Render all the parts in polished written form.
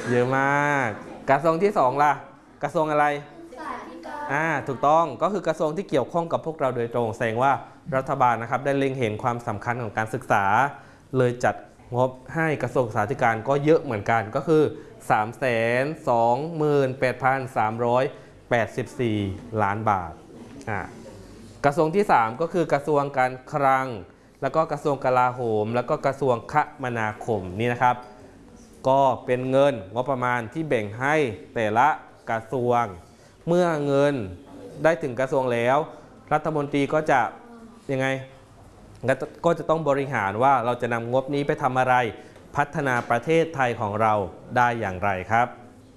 เยอะมากกระทรวงที่2ล่ะกระทรวงอะไรถูกต้องก็คือกระทรวงที่เกี่ยวข้องกับพวกเราโดยตรงแสดงว่ารัฐบาลนะครับได้เล็งเห็นความสำคัญของการศึกษาเลยจัดงบให้กระทรวงศึกษาธิการก็เยอะเหมือนกันก็คือ 328,384 ล้านบาทกระทรวงที่3ก็คือกระทรวงการคลังแล้วก็กระทรวงกลาโหมแล้วก็กระทรวงคมนาคมนี่นะครับก็เป็นเงินงบประมาณที่แบ่งให้แต่ละกระทรวงเมื่อเงินได้ถึงกระทรวงแล้วรัฐมนตรีก็จะยังไงก็จะต้องบริหารว่าเราจะนำงบนี้ไปทำอะไรพัฒนาประเทศไทยของเราได้อย่างไรครับ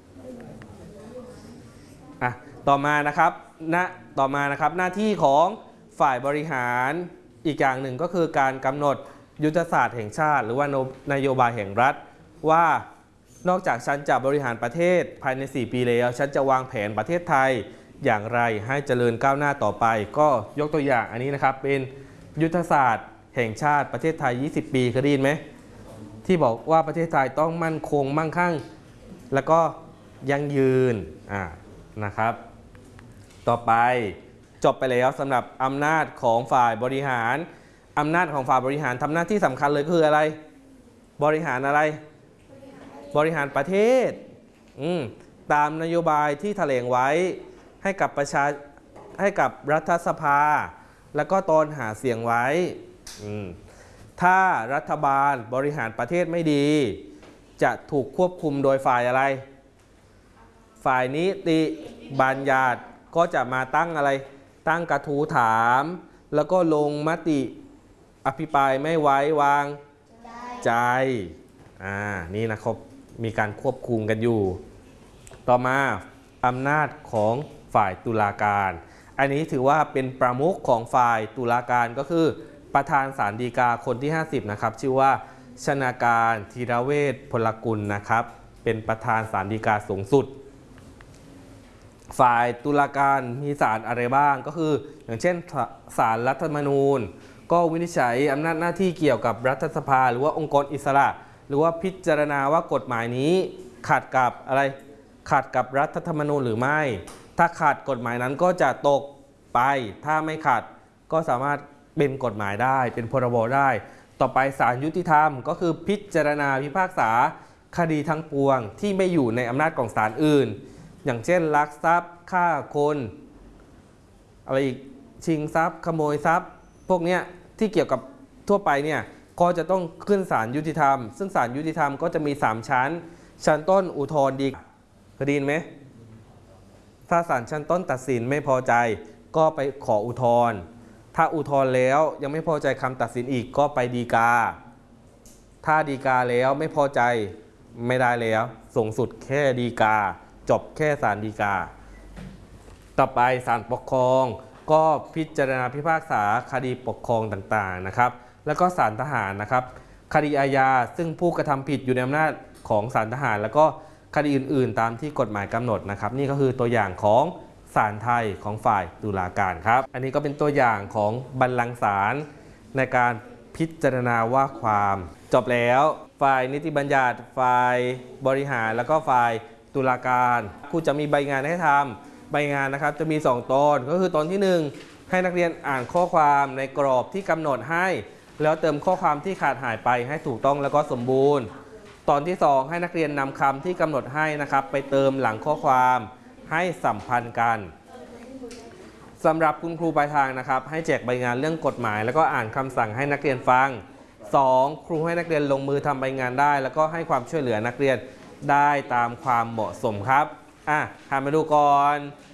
ต่อมานะครับหน้าที่ของฝ่ายบริหารอีกอย่างหนึ่งก็คือการกำหนดยุทธศาสตร์แห่งชาติหรือว่านโยบายแห่งรัฐว่านอกจากฉันจะบริหารประเทศภายใน4 ปีแล้วฉันจะวางแผนประเทศไทยอย่างไรให้เจริญก้าวหน้าต่อไปก็ยกตัวอย่างอันนี้นะครับเป็นยุทธศาสตร์แห่งชาติประเทศไทย20 ปีเคยได้ยินไหมที่บอกว่าประเทศไทยต้องมั่นคงมั่งคั่งแล้วก็ยั่งยืนนะครับต่อไปจบไปแล้วสำหรับอำนาจของฝ่ายบริหารอำนาจของฝ่ายบริหารทำหน้าที่สำคัญเลยคืออะไรบริหารอะไรบริหารประเทศตามนโยบายที่แถลงไว้ให้กับรัฐสภาแล้วก็ตอนหาเสียงไว้ถ้ารัฐบาลบริหารประเทศไม่ดีจะถูกควบคุมโดยฝ่ายอะไรฝ่ายนิติบัญญัติก็จะมาตั้งอะไรตั้งกระทู้ถามแล้วก็ลงมติอภิปรายไม่ไว้วางใจนี่นะครับมีการควบคุมกันอยู่ต่อมาอำนาจของฝ่ายตุลาการอันนี้ถือว่าเป็นประมุขของฝ่ายตุลาการก็คือประธานศาลฎีกาคนที่50นะครับชื่อว่าชนาการธีรเวชพลกุลนะครับเป็นประธานศาลฎีกาสูงสุดฝ่ายตุลาการมีศาลอะไรบ้างก็คืออย่างเช่นศาลรัฐธรรมนูญก็วินิจฉัยอำนาจหน้าที่เกี่ยวกับรัฐสภาหรือว่าองค์กรอิสระหรือว่าพิจารณาว่ากฎหมายนี้ขัดกับอะไรขัดกับรัฐธรรมนูญหรือไม่ถ้าขัดกฎหมายนั้นก็จะตกไปถ้าไม่ขัดก็สามารถเป็นกฎหมายได้เป็นพรบได้ต่อไปศาลยุติธรรมก็คือพิจารณาพิพากษาคดีทั้งปวงที่ไม่อยู่ในอำนาจของศาลอื่นอย่างเช่นลักทรัพย์ฆ่าคนอะไรอีกชิงทรัพย์ขโมยทรัพย์พวกเนี้ยที่เกี่ยวกับทั่วไปเนี่ยก็จะต้องขึ้นศาลยุติธรรมซึ่งศาลยุติธรรมก็จะมี3ชั้นต้นอุทธรณ์ฎีกาเคยได้ยินไหมถ้าศาลชั้นต้นตัดสินไม่พอใจก็ไปขออุทธรณ์ถ้าอุทธรณ์แล้วยังไม่พอใจคำตัดสินอีกก็ไปฎีกาถ้าฎีกาแล้วไม่พอใจไม่ได้แล้วสูงสุดแค่ฎีกาจบแค่ศาลฎีกาต่อไปศาลปกครองก็พิจารณาพิพากษาคดีปกครองต่างๆนะครับแล้วก็ศาลทหารนะครับคดีอาญาซึ่งผู้กระทำผิดอยู่ในอำนาจของศาลทหารแล้วก็คดีอื่นๆตามที่กฎหมายกำหนดนะครับนี่ก็คือตัวอย่างของศาลไทยของฝ่ายตุลาการครับอันนี้ก็เป็นตัวอย่างของบัลลังก์ศาลในการพิจารณาว่าความจบแล้วฝ่ายนิติบัญญัติฝ่ายบริหารแล้วก็ฝ่ายตุลาการครูจะมีใบงานให้ทำใบงานนะครับจะมี2ตอนก็คือตอนที่1ให้นักเรียนอ่านข้อความในกรอบที่กำหนดให้แล้วเติมข้อความที่ขาดหายไปให้ถูกต้องแล้วก็สมบูรณ์ตอนที่2ให้นักเรียนนำคำที่กำหนดให้นะครับไปเติมหลังข้อความให้สัมพันธ์กันสำหรับคุณครูปลายทางนะครับให้แจกใบงานเรื่องกฎหมายแล้วก็อ่านคำสั่งให้นักเรียนฟัง2ครูให้นักเรียนลงมือทำใบงานได้แล้วก็ให้ความช่วยเหลือนักเรียนได้ตามความเหมาะสมครับหามาดูก่อน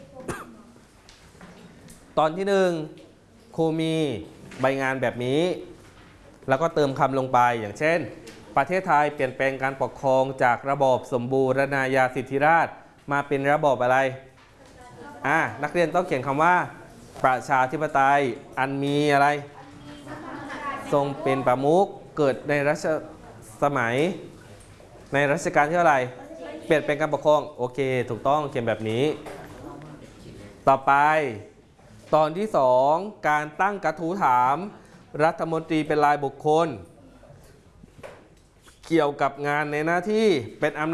ตอนที่1ครูมีใบงานแบบนี้แล้วก็เติมคำลงไปอย่างเช่นประเทศไทยเปลี่ยนแปลงการปกครองจากระบอบสมบูรณาญาสิทธิราชย์มาเป็นระบอบอะไรนักเรียนต้องเขียนคำว่าประชาธิปไตยอันมีอะไรทรงเป็นประมุขเกิดในรัชสมัยในรัชกาลที่เท่าไหร่เปลี่ยนแปลงการปกครองโอเคถูกต้องเขียนแบบนี้ต่อไปตอนที่2การตั้งกระทู้ถามรัฐมนตรีเป็นรายบุคคลเกี่ยวกับงานในหน้าที่เป็นอำนาจ